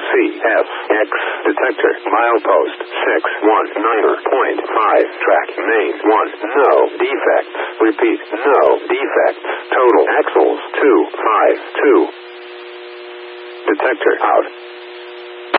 CFX detector milepost 619.5 track main 1 no defects. Repeat, no defects. Total axles 252. Detector out.